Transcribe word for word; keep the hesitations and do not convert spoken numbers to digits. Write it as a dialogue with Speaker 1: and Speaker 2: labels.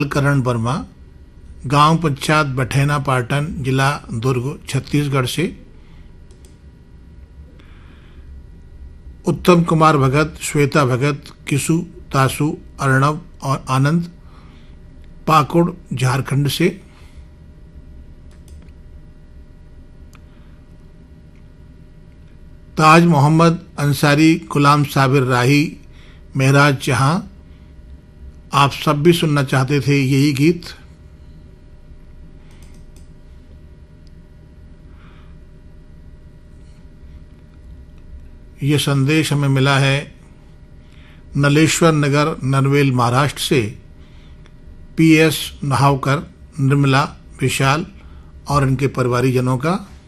Speaker 1: करण वर्मा, गांव पंचायत बठेना पाटन, जिला दुर्ग, छत्तीसगढ़ से। उत्तम कुमार भगत, श्वेता भगत, किशु, तासु, अर्णव और आनंद, पाकुड़, झारखंड से। ताज मोहम्मद अंसारी, गुलाम साबिर राही, महराज जहां, आप सब भी सुनना चाहते थे यही गीत। ये संदेश हमें मिला है नलेश्वर नगर, नरवेल, महाराष्ट्र से। पी एस नहावकर, निर्मला, विशाल और इनके परिवारीजनों का।